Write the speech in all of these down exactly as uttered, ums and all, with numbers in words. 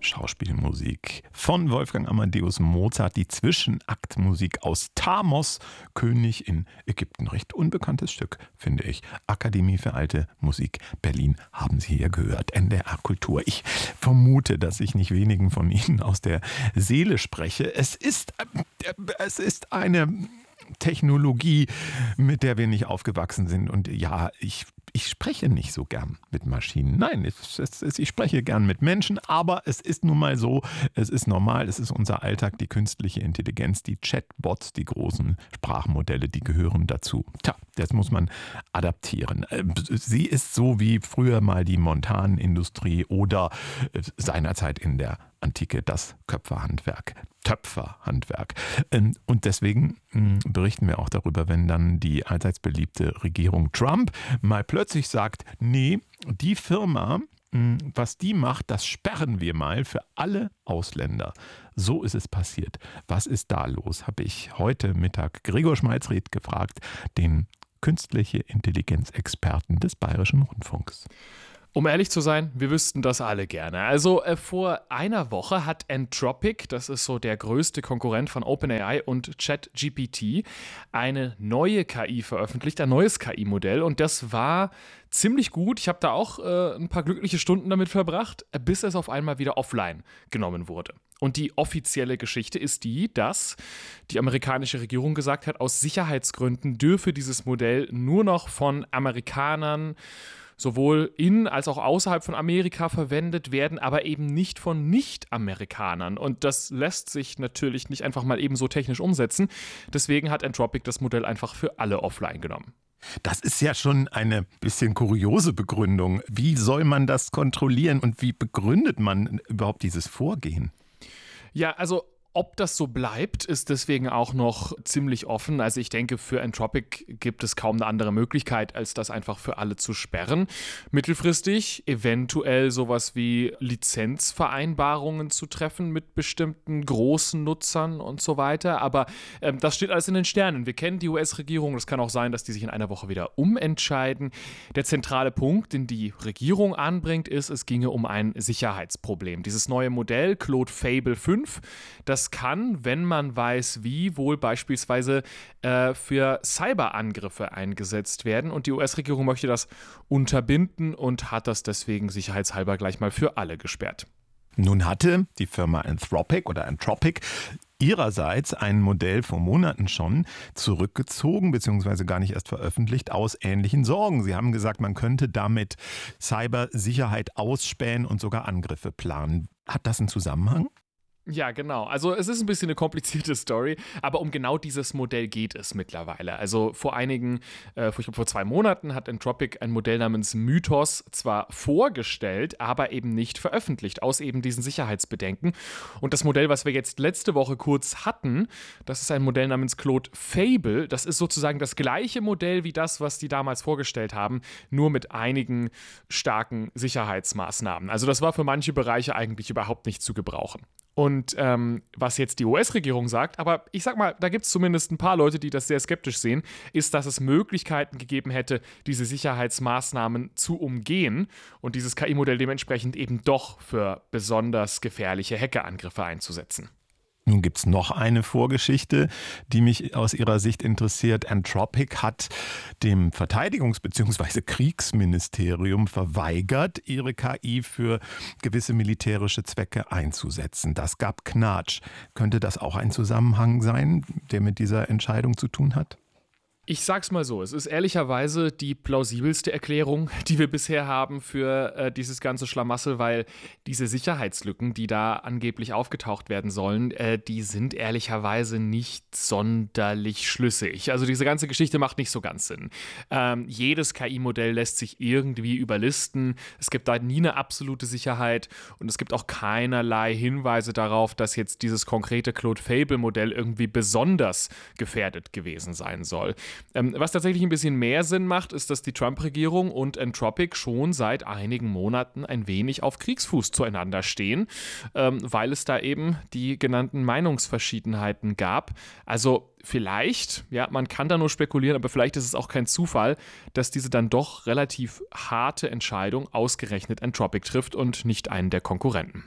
Schauspielmusik von Wolfgang Amadeus Mozart, die Zwischenaktmusik aus Thamos, König in Ägypten. Recht unbekanntes Stück, finde ich. Akademie für Alte Musik Berlin haben Sie hier gehört. N D R Kultur. Ich vermute, dass ich nicht wenigen von Ihnen aus der Seele spreche. Es ist, äh, es ist eine Technologie, mit der wir nicht aufgewachsen sind. Und ja, ich, ich spreche nicht so gern mit Maschinen. Nein, ich, es, ich spreche gern mit Menschen, aber es ist nun mal so, es ist normal, es ist unser Alltag, die künstliche Intelligenz, die Chatbots, die großen Sprachmodelle, die gehören dazu. Tja, das muss man adaptieren. Sie ist so wie früher mal die Montanindustrie oder seinerzeit in der Antike das Köpferhandwerk, Töpferhandwerk. Und deswegen berichten wir auch darüber, wenn dann die allseits beliebte Regierung Trump mal plötzlich sagt, nee, die Firma, was die macht, das sperren wir mal für alle Ausländer. So ist es passiert. Was ist da los? Habe ich heute Mittag Gregor Schmalzried gefragt, den künstliche Intelligenzexperten des Bayerischen Rundfunks. Um ehrlich zu sein, wir wüssten das alle gerne. Also äh, vor einer Woche hat Anthropic, das ist so der größte Konkurrent von OpenAI und ChatGPT, eine neue K I veröffentlicht, ein neues K I-Modell. Und das war ziemlich gut. Ich habe da auch äh, ein paar glückliche Stunden damit verbracht, bis es auf einmal wieder offline genommen wurde. Und die offizielle Geschichte ist die, dass die amerikanische Regierung gesagt hat, aus Sicherheitsgründen dürfe dieses Modell nur noch von Amerikanern sowohl in als auch außerhalb von Amerika verwendet werden, aber eben nicht von Nicht-Amerikanern. Und das lässt sich natürlich nicht einfach mal eben so technisch umsetzen. Deswegen hat Anthropic das Modell einfach für alle offline genommen. Das ist ja schon eine bisschen kuriose Begründung. Wie soll man das kontrollieren und wie begründet man überhaupt dieses Vorgehen? Ja, also ob das so bleibt, ist deswegen auch noch ziemlich offen. Also ich denke, für Anthropic gibt es kaum eine andere Möglichkeit, als das einfach für alle zu sperren. Mittelfristig eventuell sowas wie Lizenzvereinbarungen zu treffen mit bestimmten großen Nutzern und so weiter. Aber ähm, das steht alles in den Sternen. Wir kennen die U S-Regierung. Es kann auch sein, dass die sich in einer Woche wieder umentscheiden. Der zentrale Punkt, den die Regierung anbringt, ist, es ginge um ein Sicherheitsproblem. Dieses neue Modell, Claude Fable fünf, das kann, wenn man weiß wie, wohl beispielsweise äh, für Cyberangriffe eingesetzt werden. Und die U S-Regierung möchte das unterbinden und hat das deswegen sicherheitshalber gleich mal für alle gesperrt. Nun hatte die Firma Anthropic oder Anthropic ihrerseits ein Modell vor Monaten schon zurückgezogen bzw. gar nicht erst veröffentlicht aus ähnlichen Sorgen. Sie haben gesagt, man könnte damit Cybersicherheit ausspähen und sogar Angriffe planen. Hat das einen Zusammenhang? Ja, genau. Also es ist ein bisschen eine komplizierte Story, aber um genau dieses Modell geht es mittlerweile. Also vor einigen, äh, ich glaube vor zwei Monaten hat Anthropic ein Modell namens Mythos zwar vorgestellt, aber eben nicht veröffentlicht, aus eben diesen Sicherheitsbedenken. Und das Modell, was wir jetzt letzte Woche kurz hatten, das ist ein Modell namens Claude Fable. Das ist sozusagen das gleiche Modell wie das, was die damals vorgestellt haben, nur mit einigen starken Sicherheitsmaßnahmen. Also das war für manche Bereiche eigentlich überhaupt nicht zu gebrauchen. Und ähm, was jetzt die U S-Regierung sagt, aber ich sag mal, da gibt es zumindest ein paar Leute, die das sehr skeptisch sehen, ist, dass es Möglichkeiten gegeben hätte, diese Sicherheitsmaßnahmen zu umgehen und dieses K I-Modell dementsprechend eben doch für besonders gefährliche Hackerangriffe einzusetzen. Nun gibt es noch eine Vorgeschichte, die mich aus Ihrer Sicht interessiert. Anthropic hat dem Verteidigungs- bzw. Kriegsministerium verweigert, ihre K I für gewisse militärische Zwecke einzusetzen. Das gab Knatsch. Könnte das auch ein Zusammenhang sein, der mit dieser Entscheidung zu tun hat? Ich sag's mal so, es ist ehrlicherweise die plausibelste Erklärung, die wir bisher haben für äh, dieses ganze Schlamassel, weil diese Sicherheitslücken, die da angeblich aufgetaucht werden sollen, äh, die sind ehrlicherweise nicht sonderlich schlüssig. Also diese ganze Geschichte macht nicht so ganz Sinn. Ähm, jedes K I-Modell lässt sich irgendwie überlisten. Es gibt da nie eine absolute Sicherheit und es gibt auch keinerlei Hinweise darauf, dass jetzt dieses konkrete Claude Fable-Modell irgendwie besonders gefährdet gewesen sein soll. Ähm, was tatsächlich ein bisschen mehr Sinn macht, ist, dass die Trump-Regierung und Anthropic schon seit einigen Monaten ein wenig auf Kriegsfuß zueinander stehen, ähm, weil es da eben die genannten Meinungsverschiedenheiten gab. Also vielleicht, ja, man kann da nur spekulieren, aber vielleicht ist es auch kein Zufall, dass diese dann doch relativ harte Entscheidung ausgerechnet Anthropic trifft und nicht einen der Konkurrenten.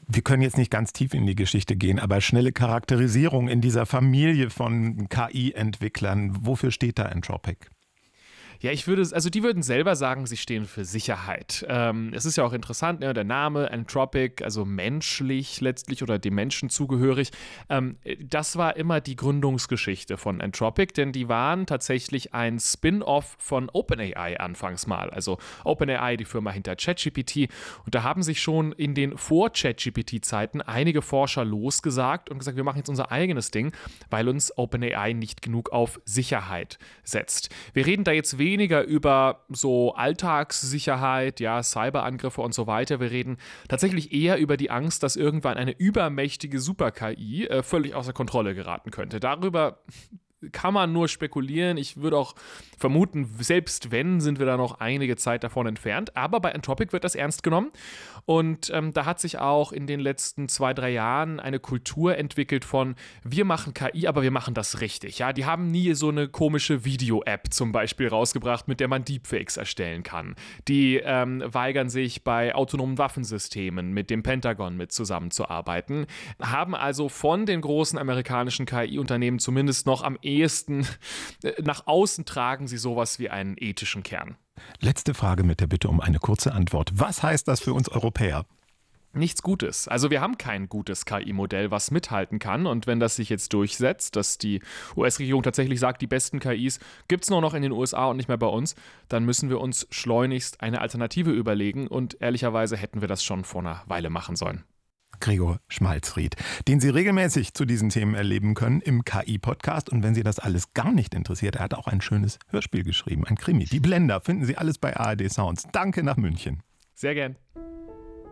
Wir können jetzt nicht ganz tief in die Geschichte gehen, aber schnelle Charakterisierung in dieser Familie von K I-Entwicklern. Wofür steht da Anthropic? Ja, ich würde, also die würden selber sagen, sie stehen für Sicherheit. Ähm, es ist ja auch interessant, ne, der Name Anthropic, also menschlich letztlich oder dem Menschen zugehörig. Ähm, das war immer die Gründungsgeschichte von Anthropic, denn die waren tatsächlich ein Spin-off von OpenAI anfangs mal. Also OpenAI, die Firma hinter ChatGPT. Und da haben sich schon in den Vor-ChatGPT-Zeiten einige Forscher losgesagt und gesagt, wir machen jetzt unser eigenes Ding, weil uns OpenAI nicht genug auf Sicherheit setzt. Wir reden da jetzt weniger weniger über so Alltagssicherheit, ja, Cyberangriffe und so weiter. Wir reden tatsächlich eher über die Angst, dass irgendwann eine übermächtige Super-K I äh, völlig außer Kontrolle geraten könnte. Darüber kann man nur spekulieren. Ich würde auch vermuten, selbst wenn, sind wir da noch einige Zeit davon entfernt. Aber bei Anthropic wird das ernst genommen. Und ähm, da hat sich auch in den letzten zwei, drei Jahren eine Kultur entwickelt von, wir machen K I, aber wir machen das richtig. Ja, die haben nie so eine komische Video-App zum Beispiel rausgebracht, mit der man Deepfakes erstellen kann. Die ähm, weigern sich bei autonomen Waffensystemen mit dem Pentagon mit zusammenzuarbeiten, haben also von den großen amerikanischen K I-Unternehmen zumindest noch am ehesten nach außen tragen sie sowas wie einen ethischen Kern. Letzte Frage mit der Bitte um eine kurze Antwort. Was heißt das für uns Europäer? Nichts Gutes. Also wir haben kein gutes K I-Modell, was mithalten kann. Und wenn das sich jetzt durchsetzt, dass die U S-Regierung tatsächlich sagt, die besten K Is gibt es nur noch in den U S A und nicht mehr bei uns, dann müssen wir uns schleunigst eine Alternative überlegen. Und ehrlicherweise hätten wir das schon vor einer Weile machen sollen. Gregor Schmalzried, den Sie regelmäßig zu diesen Themen erleben können im K I-Podcast. Und wenn Sie das alles gar nicht interessiert, er hat auch ein schönes Hörspiel geschrieben, ein Krimi. Die Blender finden Sie alles bei A R D Sounds. Danke nach München. Sehr gern.